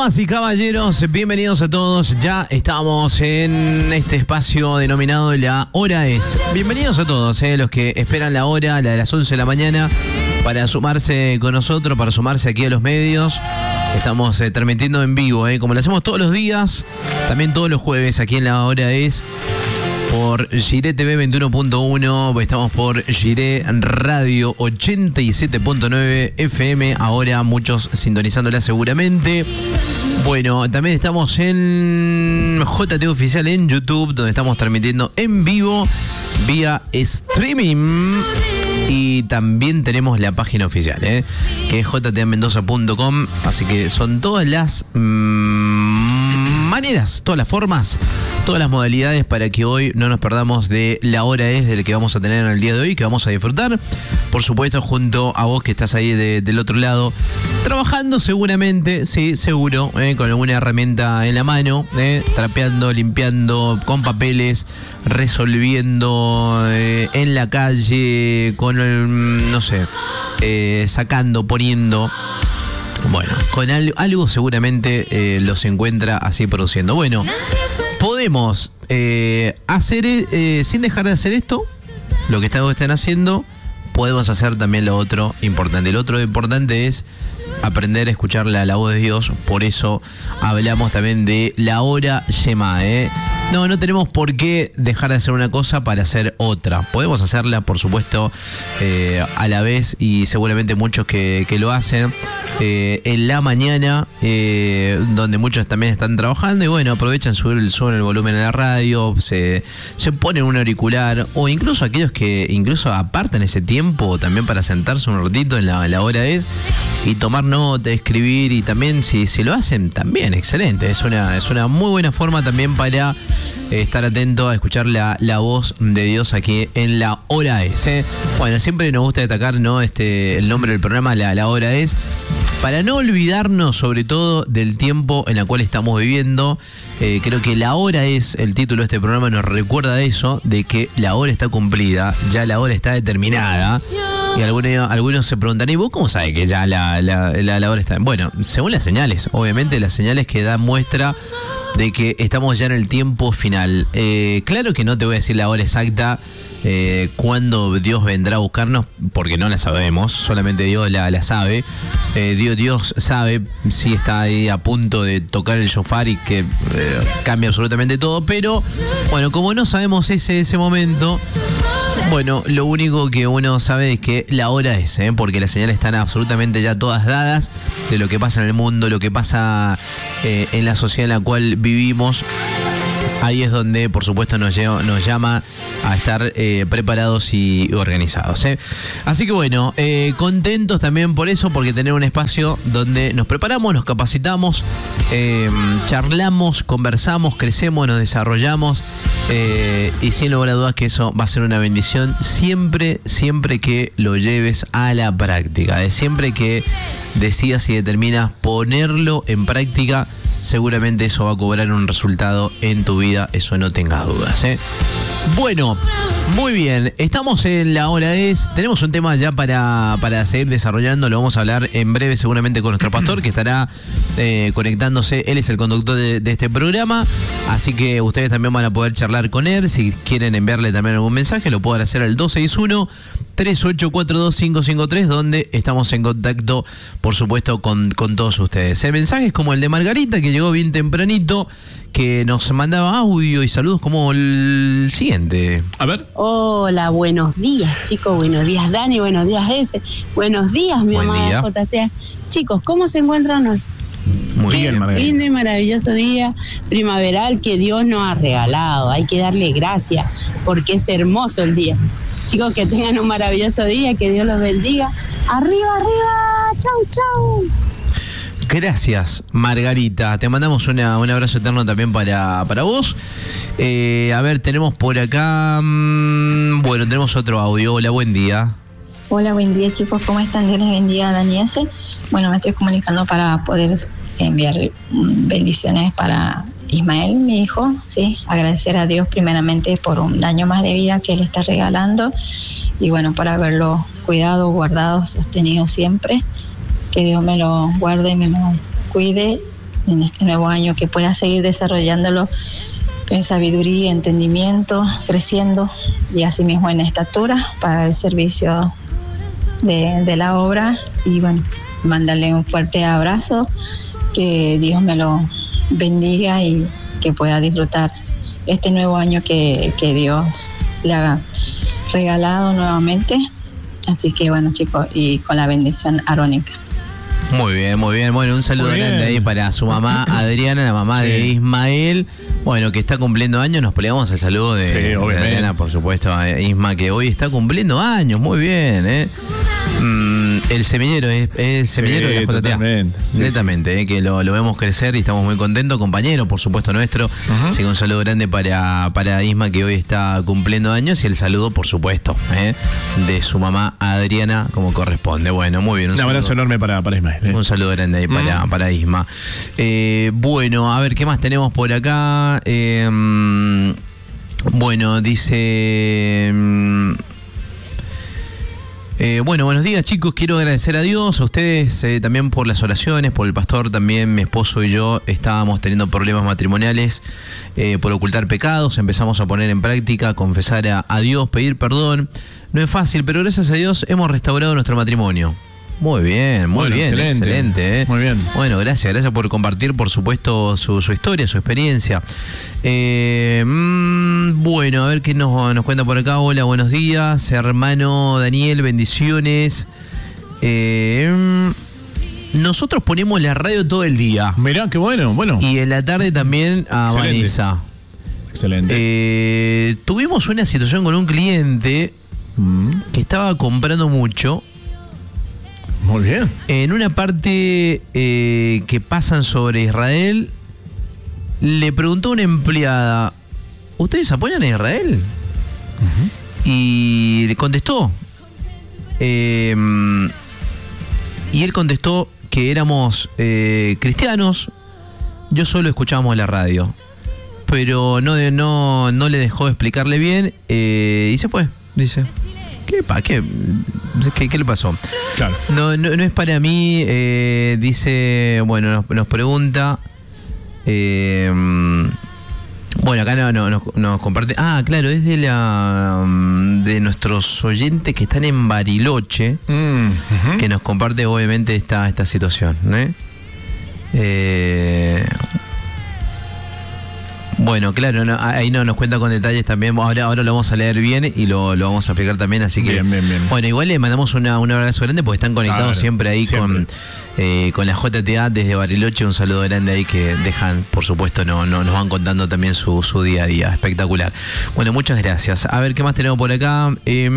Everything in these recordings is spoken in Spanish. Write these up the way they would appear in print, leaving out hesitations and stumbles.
Damas y caballeros, bienvenidos a todos. Ya estamos en este espacio denominado La Hora Es. Bienvenidos a todos, los que esperan la hora, la de las 11 de la mañana, para sumarse con nosotros, para sumarse aquí a los medios. Estamos transmitiendo en vivo, como lo hacemos todos los días, también todos los jueves aquí en La Hora Es. Por Giré TV 21.1, estamos por Giré Radio 87.9 FM, ahora muchos sintonizándola seguramente. Bueno, también estamos en JT Oficial en YouTube, donde estamos transmitiendo en vivo vía streaming. Y también tenemos la página oficial, que es jtamendoza.com. Así que son todas las maneras, todas las formas, todas las modalidades para que hoy no nos perdamos de La Hora Es, del que vamos a tener en el día de hoy, que vamos a disfrutar, por supuesto, junto a vos que estás ahí del otro lado, trabajando seguramente, sí, seguro, con alguna herramienta en la mano, trapeando, limpiando, con papeles, resolviendo en la calle, con no sé, sacando, poniendo. Bueno, con algo seguramente los encuentra así produciendo. Bueno, podemos hacer, sin dejar de hacer esto, lo que están haciendo, podemos hacer también lo otro importante. Lo otro importante es aprender a escuchar la voz de Dios. Por eso hablamos también de la hora Shema, No tenemos por qué dejar de hacer una cosa para hacer otra. Podemos hacerla, por supuesto, a la vez, y seguramente muchos que lo hacen en la mañana, donde muchos también están trabajando, y bueno, aprovechan, suben el volumen a la radio, se ponen un auricular, o incluso aquellos que incluso apartan ese tiempo también para sentarse un ratito en la hora es y tomar nota, escribir, y también si lo hacen, también excelente. Es una muy buena forma también para estar atento a escuchar la voz de Dios aquí en La Hora Es. Bueno, siempre nos gusta destacar, el nombre del programa, La Hora Es, para no olvidarnos sobre todo del tiempo en el cual estamos viviendo. Creo que La Hora Es, el título de este programa, nos recuerda eso, de que la hora está cumplida, ya la hora está determinada. Y algunos se preguntan, ¿y vos cómo sabes que ya la hora está? Bueno, según las señales, obviamente las señales que dan muestra de que estamos ya en el tiempo final. Claro que no te voy a decir la hora exacta, cuándo Dios vendrá a buscarnos, porque no la sabemos, solamente Dios la sabe. Dios sabe si está ahí a punto de tocar el shofar y que cambia absolutamente todo, pero bueno, como no sabemos ese momento, bueno, lo único que uno sabe es que la hora es, porque las señales están absolutamente ya todas dadas de lo que pasa en el mundo, lo que pasa en la sociedad en la cual vivimos. Ahí es donde, por supuesto, nos llama a estar preparados y organizados. Así que bueno, contentos también por eso, porque tener un espacio donde nos preparamos, nos capacitamos, charlamos, conversamos, crecemos, nos desarrollamos, y sin lugar a dudas que eso va a ser una bendición siempre que lo lleves a la práctica. Siempre que decidas y determinas ponerlo en práctica, seguramente eso va a cobrar un resultado en tu vida, eso no tengas dudas. Bueno, muy bien, estamos en La Hora Es, tenemos un tema ya para seguir desarrollando, lo vamos a hablar en breve seguramente con nuestro pastor, que estará conectándose. Él es el conductor de este programa, así que ustedes también van a poder charlar con él. Si quieren enviarle también algún mensaje, lo pueden hacer al 261-3842-553, donde estamos en contacto, por supuesto, con todos ustedes. Mensajes como el de Margarita, que llegó bien tempranito, que nos mandaba audio y saludos como el siguiente. A ver. Hola, buenos días, chicos. Buenos días, Dani. Buenos días, Ese. Buenos días, mi amada JT. Chicos, ¿cómo se encuentran hoy? Muy bien, Margarita. Lindo y maravilloso día primaveral que Dios nos ha regalado. Hay que darle gracias porque es hermoso el día. Chicos, que tengan un maravilloso día, que Dios los bendiga. ¡Arriba, arriba! ¡Chau, chau! Gracias, Margarita. Te mandamos un abrazo eterno también para vos. A ver, tenemos por acá... bueno, tenemos otro audio. Hola, buen día. Hola, buen día, chicos. ¿Cómo están? Dios les bendiga a Dani S. Bueno, me estoy comunicando para poder enviar bendiciones para Ismael, mi hijo. Sí, agradecer a Dios primeramente por un año más de vida que Él está regalando. Y bueno, por haberlo cuidado, guardado, sostenido siempre. Que Dios me lo guarde y me lo cuide en este nuevo año, que pueda seguir desarrollándolo en sabiduría, entendimiento, creciendo y asimismo en estatura para el servicio de la obra. Y bueno, mandarle un fuerte abrazo, que Dios me lo bendiga y que pueda disfrutar este nuevo año que Dios le ha regalado nuevamente. Así que bueno, chicos, y con la bendición arónica. Muy bien, muy bien. Bueno, un saludo grande ahí para su mamá Adriana, la mamá de Ismael. Bueno, que está cumpliendo años. Nos plegamos el saludo de Adriana, por supuesto, a Isma, que hoy está cumpliendo años. Muy bien, el semillero es semillero de la JTA. Totalmente. Netamente, que lo vemos crecer y estamos muy contentos. Compañero, por supuesto, nuestro. Así que un saludo grande para Isma, que hoy está cumpliendo años. Y el saludo, por supuesto, de su mamá Adriana, como corresponde. Bueno, muy bien. Un abrazo enorme para Ismael. Un saludo grande ahí para Isma. Bueno, a ver, ¿qué más tenemos por acá? Bueno, dice... bueno, buenos días, chicos. Quiero agradecer a Dios, a ustedes también por las oraciones, por el pastor. También mi esposo y yo estábamos teniendo problemas matrimoniales por ocultar pecados. Empezamos a poner en práctica, a confesar a Dios, pedir perdón. No es fácil, pero gracias a Dios hemos restaurado nuestro matrimonio. Muy bien, muy bien, excelente. Muy bien. Bueno, gracias por compartir, por supuesto, su historia, su experiencia. Bueno, a ver qué nos cuenta por acá. Hola, buenos días, hermano Daniel, bendiciones. Nosotros ponemos la radio todo el día. Mirá, qué bueno. Y en la tarde también a Vanessa. Excelente. Tuvimos una situación con un cliente que estaba comprando mucho. Muy bien. En una parte que pasan sobre Israel, le preguntó a una empleada: ¿ustedes apoyan a Israel? Y le contestó. Y él contestó que éramos cristianos. Yo solo escuchábamos la radio. Pero no le dejó explicarle bien y se fue, dice. ¿Qué le pasó? Claro. No es para mí, dice, bueno, nos pregunta, bueno, acá nos comparte, claro, es de nuestros oyentes que están en Bariloche, que nos comparte obviamente esta situación, Bueno, claro, ahí nos cuenta con detalles también. Ahora lo vamos a leer bien y lo vamos a explicar también, así que... Bien. Bueno, igual le mandamos un abrazo grande porque están conectados siempre ahí con la JTA desde Bariloche. Un saludo grande ahí que dejan, por supuesto, nos van contando también su día a día. Espectacular. Bueno, muchas gracias. A ver, ¿qué más tenemos por acá?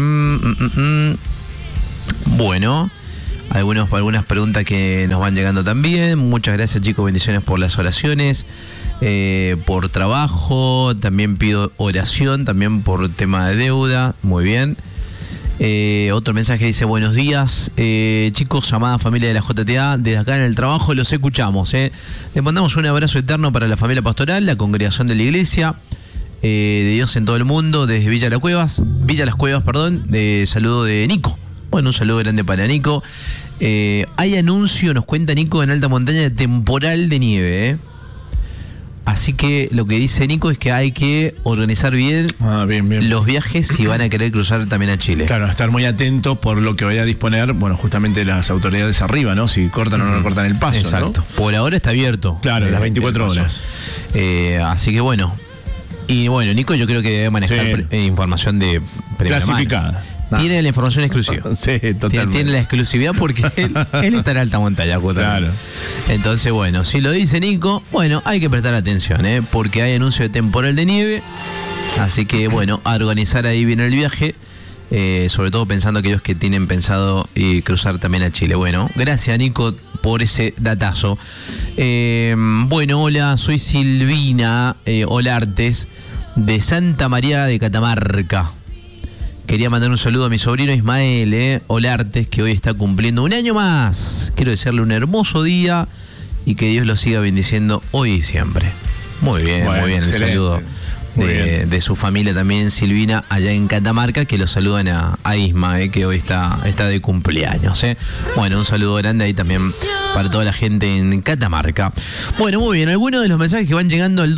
Bueno... Algunas preguntas que nos van llegando también. Muchas gracias, chicos, bendiciones por las oraciones, por trabajo. También pido oración también por tema de deuda. Muy bien. Otro mensaje dice: buenos días, chicos, amada familia de la JTA, desde acá en el trabajo los escuchamos. Le mandamos un abrazo eterno para la familia pastoral, la congregación de la iglesia de Dios en todo el mundo, desde Villa Las Cuevas, saludo de Nico. Bueno, un saludo grande para Nico. Hay anuncio, nos cuenta Nico, en alta montaña de temporal de nieve. Así que lo que dice Nico es que hay que organizar bien, bien. Los viajes si van a querer cruzar también a Chile. Claro, estar muy atento por lo que vaya a disponer, bueno, justamente las autoridades arriba, ¿no? Si cortan o no cortan el paso. Exacto. ¿No? Por ahora está abierto. Claro, las 24 horas. Así que bueno. Y bueno, Nico yo creo que debe manejar información de clasificada. Tiene la información exclusiva. Sí, totalmente. Tiene la exclusividad porque él está en alta montaña. Claro. Entonces, bueno, si lo dice Nico, bueno, hay que prestar atención, porque hay anuncio de temporal de nieve. Así que, bueno, a organizar ahí bien el viaje. Sobre todo pensando aquellos que tienen pensado cruzar también a Chile. Bueno, gracias, Nico, por ese datazo. Bueno, hola, soy Silvina Olartes, de Santa María de Catamarca. Quería mandar un saludo a mi sobrino Ismael Olartes, que hoy está cumpliendo un año más. Quiero desearle un hermoso día y que Dios lo siga bendiciendo hoy y siempre. Muy bien, el saludo de su familia también, Silvina, allá en Catamarca, que lo saludan a Isma, que hoy está de cumpleaños. Bueno, un saludo grande ahí también para toda la gente en Catamarca. Bueno, muy bien, algunos de los mensajes que van llegando al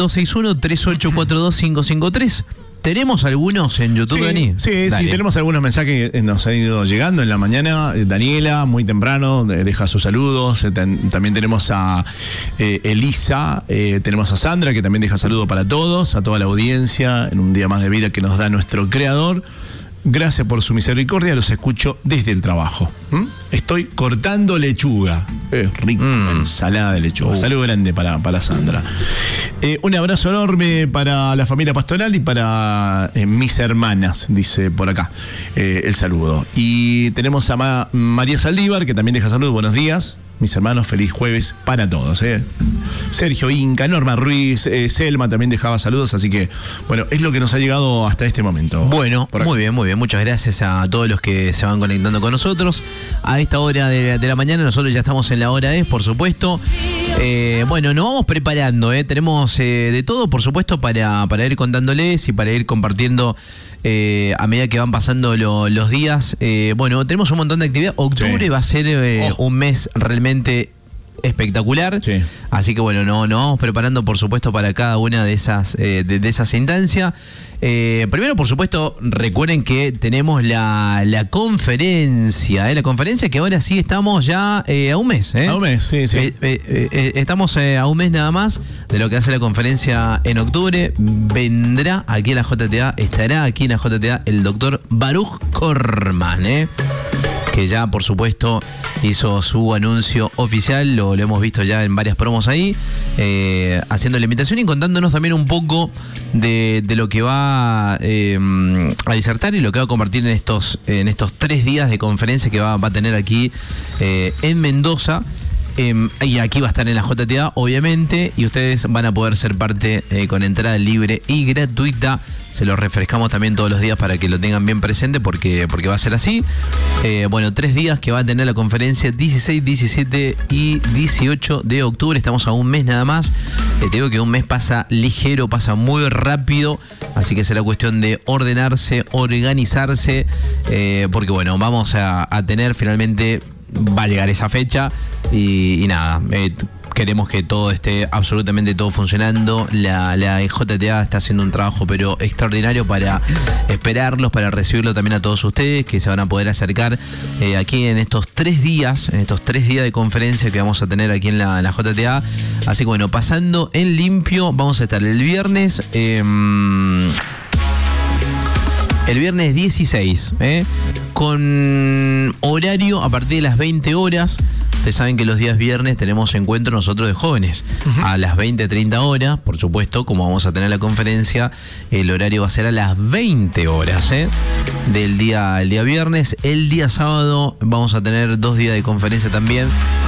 261-3842-553. ¿Tenemos algunos en YouTube, Dani? Sí, tenemos algunos mensajes que nos han ido llegando en la mañana. Daniela, muy temprano, deja sus saludos. También tenemos a Elisa, tenemos a Sandra, que también deja saludos para todos, a toda la audiencia, en un día más de vida que nos da nuestro creador. Gracias por su misericordia, los escucho desde el trabajo. Estoy cortando lechuga. Rico, ensalada de lechuga. Saludo grande para Sandra. Un abrazo enorme para la familia pastoral y para mis hermanas, dice por acá el saludo. Y tenemos a María Saldívar, que también deja saludos. Buenos días. Mis hermanos, feliz jueves para todos. Sergio Inca, Norma Ruiz, Selma también dejaba saludos, así que, bueno, es lo que nos ha llegado hasta este momento. Bueno, muy bien. Muchas gracias a todos los que se van conectando con nosotros. A esta hora de la mañana, nosotros ya estamos en la hora por supuesto. Bueno, nos vamos preparando, tenemos de todo, por supuesto, para ir contándoles y para ir compartiendo a medida que van pasando los días. Bueno, tenemos un montón de actividad. Octubre va a ser un mes realmente espectacular. Sí. Así que bueno, nos vamos preparando, por supuesto, para cada una de esas instancias. Primero, por supuesto, recuerden que tenemos la conferencia, la conferencia que ahora sí estamos ya a un mes. A un mes, sí. Estamos a un mes nada más de lo que hace la conferencia en octubre. Vendrá aquí a la JTA, estará aquí en la JTA el doctor Baruch Korman, que ya, por supuesto, hizo su anuncio oficial, lo hemos visto ya en varias promos ahí, haciendo la invitación y contándonos también un poco de lo que va a disertar y lo que va a compartir en estos 3 días de conferencia que va a tener aquí en Mendoza. Y aquí va a estar en la JTA, obviamente, y ustedes van a poder ser parte con entrada libre y gratuita. Se lo refrescamos también todos los días para que lo tengan bien presente, porque va a ser así. Bueno, 3 días que va a tener la conferencia, 16, 17 y 18 de octubre. Estamos a un mes nada más. Te digo que un mes pasa ligero, pasa muy rápido, así que será cuestión de ordenarse, organizarse, porque bueno, vamos a tener finalmente... Va a llegar esa fecha y nada, queremos que todo esté absolutamente todo funcionando. La JTA está haciendo un trabajo pero extraordinario para esperarlos, para recibirlo también a todos ustedes que se van a poder acercar aquí en estos 3 días, de conferencia que vamos a tener aquí en la JTA. Así que bueno, pasando en limpio, vamos a estar el viernes 16, con horario a partir de las 20 horas. Ustedes saben que los días viernes tenemos encuentro nosotros de jóvenes a las 20-30 horas. Por supuesto, como vamos a tener la conferencia, el horario va a ser a las 20 horas el día viernes. El día sábado vamos a tener 2 días de conferencia también